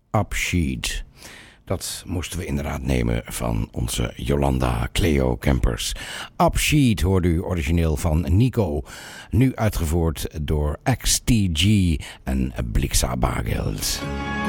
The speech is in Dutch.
Upsheet. Dat moesten we inderdaad nemen van onze Jolanda Cleo Kempers. Upsheet hoorde u origineel van Nico. Nu uitgevoerd door XTG en Blixa Bargeld.